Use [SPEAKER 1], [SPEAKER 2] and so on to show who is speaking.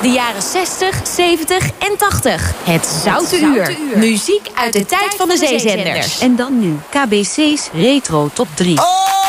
[SPEAKER 1] De jaren 60, 70 en 80. Het Zoute Uur. Muziek uit de tijd van de zeezenders.
[SPEAKER 2] En dan nu KBC's Retro Top 3.